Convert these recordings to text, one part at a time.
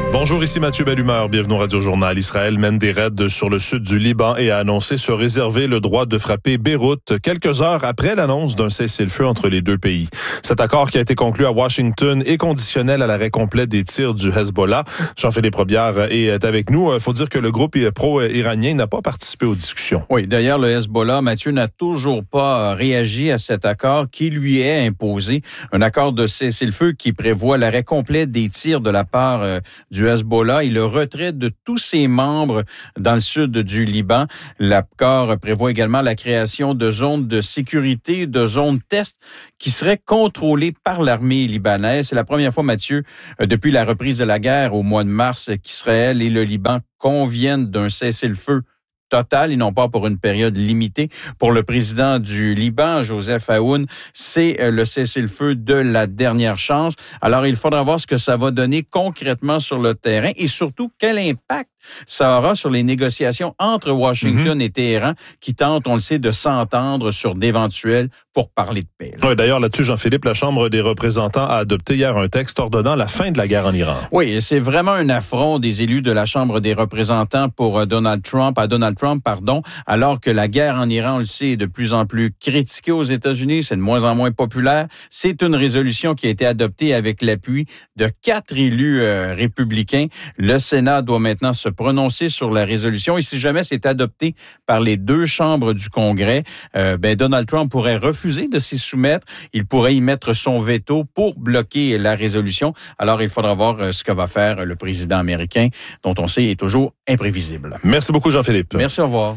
Bonjour, ici Mathieu Bellumeur. Bienvenue au Radio Journal. Israël mène des raids sur le sud du Liban et a annoncé se réserver le droit de frapper Beyrouth quelques heures après l'annonce d'un cessez-le-feu entre les deux pays. Cet accord qui a été conclu à Washington est conditionnel à l'arrêt complet des tirs du Hezbollah. Jean-Philippe Robillard est avec nous. Il faut dire que le groupe pro-iranien n'a pas participé aux discussions. Oui, d'ailleurs, le Hezbollah, Mathieu, n'a toujours pas réagi à cet accord qui lui est imposé. Un accord de cessez-le-feu qui prévoit l'arrêt complet des tirs de la part du Hezbollah et le retrait de tous ses membres dans le sud du Liban. L'accord prévoit également la création de zones de sécurité, de zones test qui seraient contrôlées par l'armée libanaise. C'est la première fois, Mathieu, depuis la reprise de la guerre au mois de mars, qu'Israël et le Liban conviennent d'un cessez-le-feu total et non pas pour une période limitée. Pour le président du Liban, Joseph Aoun, c'est le cessez-le-feu de la dernière chance. Alors, il faudra voir ce que ça va donner concrètement sur le terrain et surtout quel impact ça aura sur les négociations entre Washington et Téhéran qui tentent, on le sait, de s'entendre sur d'éventuels pourparlers de paix. Oui, d'ailleurs, là-dessus, Jean-Philippe, la Chambre des représentants a adopté hier un texte ordonnant la fin de la guerre en Iran. Oui, c'est vraiment un affront des élus de la Chambre des représentants pour Donald Trump, alors que la guerre en Iran, on le sait, est de plus en plus critiquée aux États-Unis, c'est de moins en moins populaire. C'est une résolution qui a été adoptée avec l'appui de 4 élus républicains. Le Sénat doit maintenant se prononcer sur la résolution et si jamais c'est adopté par les 2 chambres du Congrès, Donald Trump pourrait refuser de s'y soumettre. Il pourrait y mettre son veto pour bloquer la résolution. Alors, il faudra voir ce que va faire le président américain, dont on sait est toujours imprévisible. Merci beaucoup, Jean-Philippe. Merci, au revoir.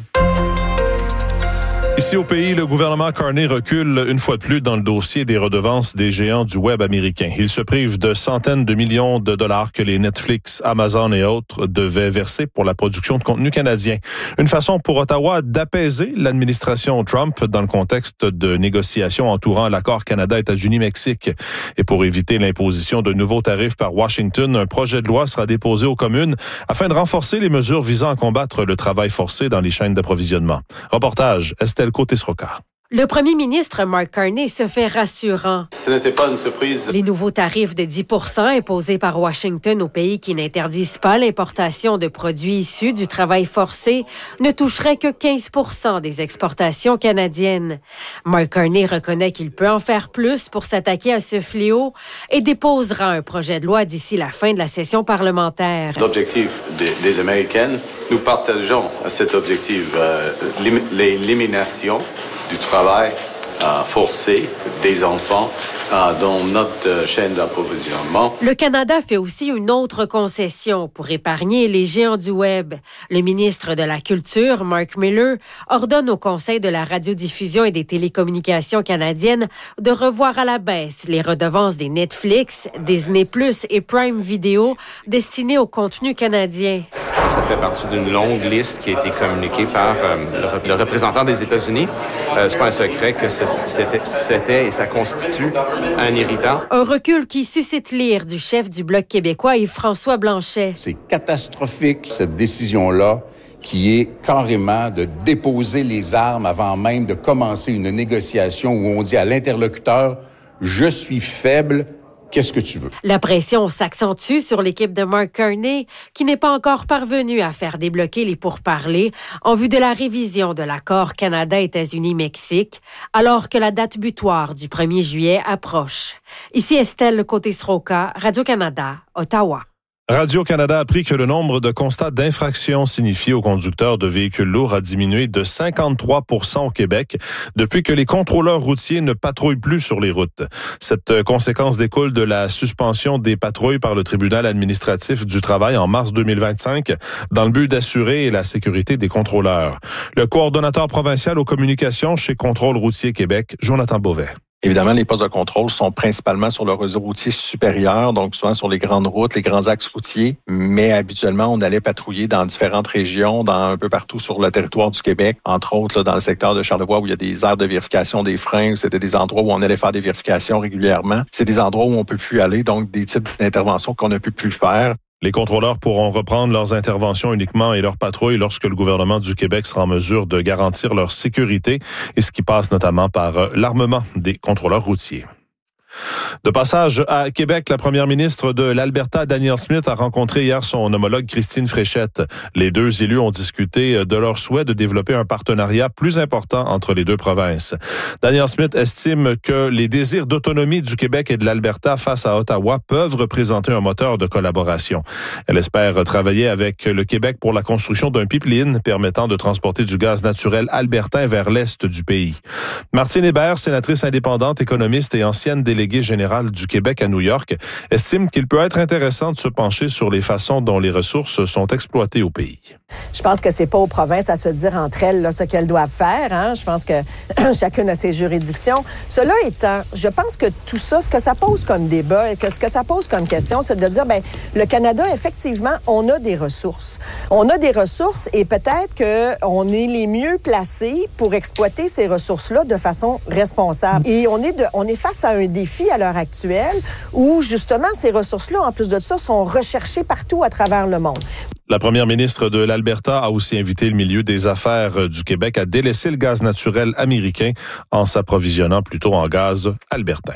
Ici au pays, le gouvernement Carney recule une fois de plus dans le dossier des redevances des géants du web américain. Il se prive de centaines de millions de dollars que les Netflix, Amazon et autres devaient verser pour la production de contenu canadien. Une façon pour Ottawa d'apaiser l'administration Trump dans le contexte de négociations entourant l'accord Canada-États-Unis-Mexique. Et pour éviter l'imposition de nouveaux tarifs par Washington, un projet de loi sera déposé aux communes afin de renforcer les mesures visant à combattre le travail forcé dans les chaînes d'approvisionnement. Reportage, Estelle Côté-Sroca. Le premier ministre Mark Carney se fait rassurant. Ce n'était pas une surprise. Les nouveaux tarifs de 10% imposés par Washington aux pays qui n'interdisent pas l'importation de produits issus du travail forcé ne toucheraient que 15% des exportations canadiennes. Mark Carney reconnaît qu'il peut en faire plus pour s'attaquer à ce fléau et déposera un projet de loi d'ici la fin de la session parlementaire. L'objectif des Américaines, nous partageons cet objectif, l'élimination du travail forcé des enfants dans notre chaîne d'approvisionnement. Le Canada fait aussi une autre concession pour épargner les géants du web. Le ministre de la Culture, Mark Miller, ordonne au Conseil de la radiodiffusion et des télécommunications canadiennes de revoir à la baisse les redevances des Netflix, Disney+ et Prime Video destinées au contenu canadien. Ça fait partie d'une longue liste qui a été communiquée par le représentant des États-Unis. C'est pas un secret que c'était et ça constitue un irritant. Un recul qui suscite l'ire du chef du Bloc québécois, Yves-François Blanchet. C'est catastrophique, cette décision-là, qui est carrément de déposer les armes avant même de commencer une négociation où on dit à l'interlocuteur « Je suis faible ». Qu'est-ce que tu veux? La pression s'accentue sur l'équipe de Mark Carney, qui n'est pas encore parvenue à faire débloquer les pourparlers en vue de la révision de l'accord Canada-États-Unis-Mexique, alors que la date butoir du 1er juillet approche. Ici Estelle Côté-Sroca, Radio-Canada, Ottawa. Radio-Canada a appris que le nombre de constats d'infractions signifiés aux conducteurs de véhicules lourds a diminué de 53% au Québec depuis que les contrôleurs routiers ne patrouillent plus sur les routes. Cette conséquence découle de la suspension des patrouilles par le tribunal administratif du travail en mars 2025 dans le but d'assurer la sécurité des contrôleurs. Le coordonnateur provincial aux communications chez Contrôle routier Québec, Jonathan Beauvais. Évidemment, les postes de contrôle sont principalement sur le réseau routier supérieur, donc souvent sur les grandes routes, les grands axes routiers, mais habituellement, on allait patrouiller dans différentes régions, un peu partout sur le territoire du Québec, entre autres là, dans le secteur de Charlevoix où il y a des aires de vérification des freins, c'était des endroits où on allait faire des vérifications régulièrement. C'est des endroits où on peut plus aller, donc des types d'interventions qu'on n'a pu plus faire. Les contrôleurs pourront reprendre leurs interventions uniquement et leurs patrouilles lorsque le gouvernement du Québec sera en mesure de garantir leur sécurité, et ce qui passe notamment par l'armement des contrôleurs routiers. De passage à Québec, la première ministre de l'Alberta, Danielle Smith, a rencontré hier son homologue Christine Fréchette. Les deux élus ont discuté de leur souhait de développer un partenariat plus important entre les deux provinces. Danielle Smith estime que les désirs d'autonomie du Québec et de l'Alberta face à Ottawa peuvent représenter un moteur de collaboration. Elle espère travailler avec le Québec pour la construction d'un pipeline permettant de transporter du gaz naturel albertain vers l'est du pays. Martine Hébert, sénatrice indépendante, économiste et ancienne déléguée générale du Québec à New York, estime qu'il peut être intéressant de se pencher sur les façons dont les ressources sont exploitées au pays. Je pense que c'est pas aux provinces à se dire entre elles là, ce qu'elles doivent faire. Hein? Je pense que chacune a ses juridictions. Cela étant, je pense que tout ça, ce que ça pose comme débat et que ce que ça pose comme question, c'est de dire, ben, le Canada, effectivement, on a des ressources. On a des ressources et peut-être qu'on est les mieux placés pour exploiter ces ressources-là de façon responsable. Et on est face à un défi à l'heure actuelle où, justement, ces ressources-là, en plus de ça, sont recherchées partout à travers le monde. La première ministre de l'Alberta a aussi invité le milieu des affaires du Québec à délaisser le gaz naturel américain en s'approvisionnant plutôt en gaz albertain.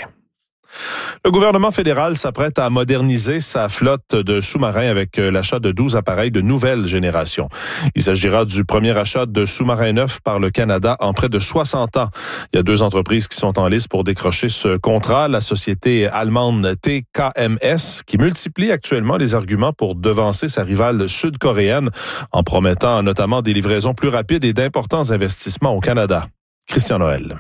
Le gouvernement fédéral s'apprête à moderniser sa flotte de sous-marins avec l'achat de 12 appareils de nouvelle génération. Il s'agira du premier achat de sous-marins neufs par le Canada en près de 60 ans. Il y a 2 entreprises qui sont en liste pour décrocher ce contrat. La société allemande TKMS, qui multiplie actuellement les arguments pour devancer sa rivale sud-coréenne en promettant notamment des livraisons plus rapides et d'importants investissements au Canada. Christian Noël.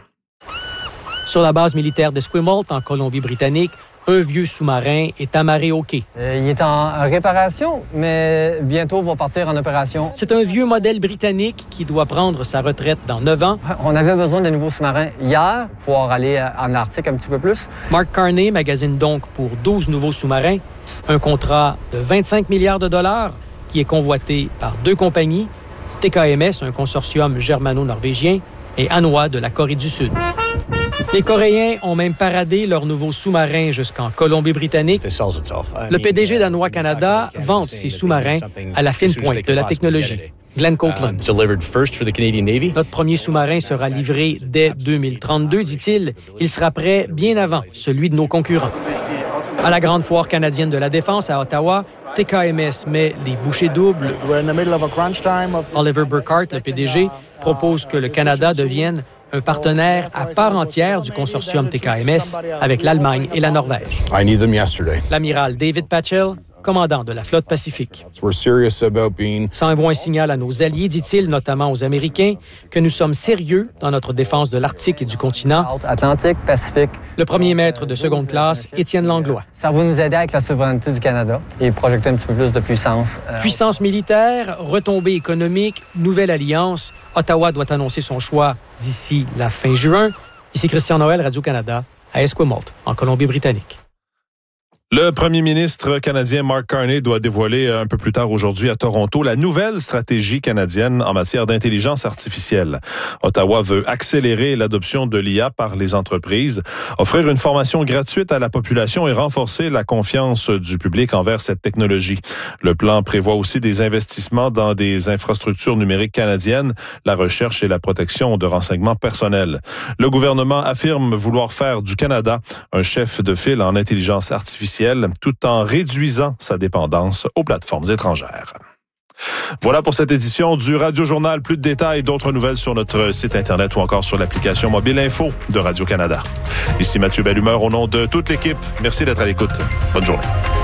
Sur la base militaire d'Esquimalt, en Colombie-Britannique, un vieux sous-marin est amarré au quai. Il est en réparation, mais bientôt va partir en opération. C'est un vieux modèle britannique qui doit prendre sa retraite dans 9 ans. On avait besoin de nouveaux sous-marins hier pour pouvoir aller en Arctique un petit peu plus. Mark Carney magasine donc pour 12 nouveaux sous-marins un contrat de 25 milliards de dollars qui est convoité par 2 compagnies, TKMS, un consortium germano-norvégien, et Hanwha de la Corée du Sud. Les Coréens ont même paradé leur nouveau sous-marin jusqu'en Colombie-Britannique. Le PDG d'Hanwha Canada vante ses sous-marins à la fine pointe de la technologie. Glenn Copeland. Notre premier sous-marin sera livré dès 2032, dit-il. Il sera prêt bien avant celui de nos concurrents. À la Grande Foire canadienne de la Défense à Ottawa, TKMS met les bouchées doubles. Oliver Burkhart, le PDG, propose que le Canada devienne un partenaire à part entière du consortium TKMS avec l'Allemagne et la Norvège. L'amiral David Patchell, commandant de la flotte Pacifique. Ça envoie un signal à nos alliés, dit-il, notamment aux Américains, que nous sommes sérieux dans notre défense de l'Arctique et du continent. Atlantique, Pacifique. Le premier maître de seconde classe, Étienne Langlois. Ça va nous aider avec la souveraineté du Canada et projeter un petit peu plus de puissance. Puissance militaire, retombée économique, nouvelle alliance. Ottawa doit annoncer son choix d'ici la fin juin. Ici Christian Noël, Radio-Canada, à Esquimalt, en Colombie-Britannique. Le premier ministre canadien Mark Carney doit dévoiler un peu plus tard aujourd'hui à Toronto la nouvelle stratégie canadienne en matière d'intelligence artificielle. Ottawa veut accélérer l'adoption de l'IA par les entreprises, offrir une formation gratuite à la population et renforcer la confiance du public envers cette technologie. Le plan prévoit aussi des investissements dans des infrastructures numériques canadiennes, la recherche et la protection de renseignements personnels. Le gouvernement affirme vouloir faire du Canada un chef de file en intelligence artificielle, tout en réduisant sa dépendance aux plateformes étrangères. Voilà pour cette édition du Radio Journal. Plus de détails, d'autres nouvelles sur notre site Internet ou encore sur l'application mobile Info de Radio-Canada. Ici Mathieu Bellumeur au nom de toute l'équipe. Merci d'être à l'écoute. Bonne journée.